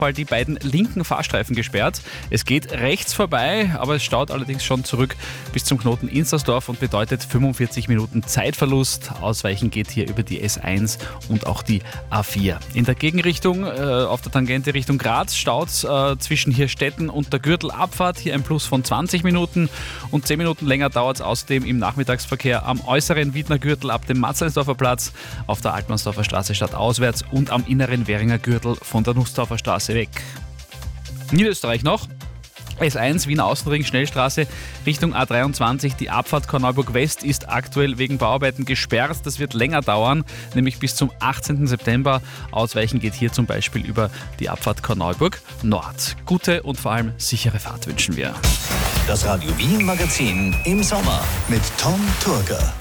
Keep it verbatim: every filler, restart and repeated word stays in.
Ball die beiden linken Fahrstreifen gesperrt. Es geht rechts vorbei, aber es staut allerdings schon zurück bis zum Knoten Instersdorf und bedeutet fünfundvierzig Minuten Zeitverlust. Ausweichen geht hier über die S eins und auch die A vier. In der Gegenrichtung, äh, auf der Tangente Richtung Graz, staut äh, zwischen Hirstetten und der Gürtelabfahrt. Hier ein Plus von zwanzig Minuten und zehn Minuten länger dauert es außerdem im Nachmittagsverkehr am äußeren Wiedner Gürtel ab dem Matzleinsdorfer Platz, auf der Altmannsdorfer Straße stadtauswärts und am inneren Währinger Gürtel von der Nussdorfer Straße weg. Niederösterreich noch. S eins Wiener Außenring Schnellstraße Richtung A dreiundzwanzig. Die Abfahrt Korneuburg West ist aktuell wegen Bauarbeiten gesperrt. Das wird länger dauern, nämlich bis zum achtzehnten September. Ausweichen geht hier zum Beispiel über die Abfahrt Korneuburg Nord. Gute und vor allem sichere Fahrt wünschen wir. Das Radio Wien Magazin im Sommer mit Tom Turger.